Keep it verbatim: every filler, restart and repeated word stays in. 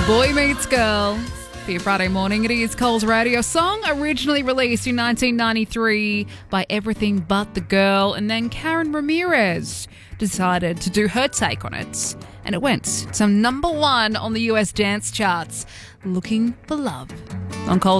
Boy Meets Girl. For your Friday morning, it is Cole's radio song, originally released in nineteen ninety-three by Everything But the Girl, and then Karen Ramirez decided to do her take on it, and it went to number one on the U S dance charts, Looking for Love. On Cole's